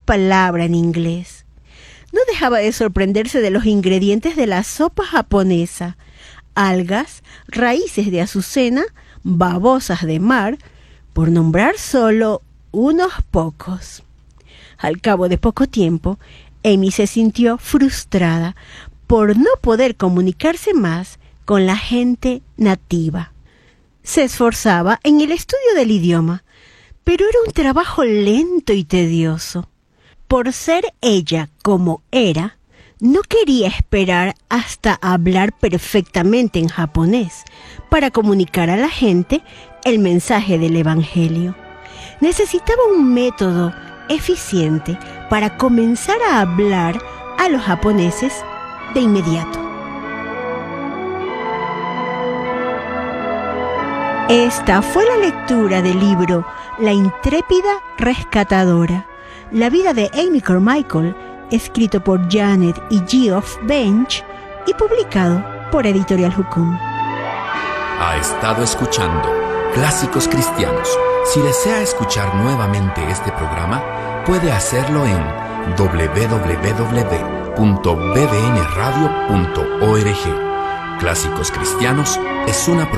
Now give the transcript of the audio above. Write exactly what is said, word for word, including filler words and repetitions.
palabra en inglés. No dejaba de sorprenderse de los ingredientes de la sopa japonesa: algas, raíces de azucena, babosas de mar, por nombrar solo unos pocos. Al cabo de poco tiempo, Amy se sintió frustrada por no poder comunicarse más con la gente nativa. Se esforzaba en el estudio del idioma, pero era un trabajo lento y tedioso. Por ser ella como era, no quería esperar hasta hablar perfectamente en japonés para comunicar a la gente el mensaje del Evangelio. Necesitaba un método eficiente para comenzar a hablar a los japoneses de inmediato. Esta fue la lectura del libro La intrépida rescatadora, la vida de Amy Carmichael, escrito por Janet y Geoff Bench y publicado por Editorial Jukum. Ha estado escuchando Clásicos Cristianos. Si desea escuchar nuevamente este programa, puede hacerlo en doble u doble u doble u punto b d n radio punto org. Clásicos Cristianos es una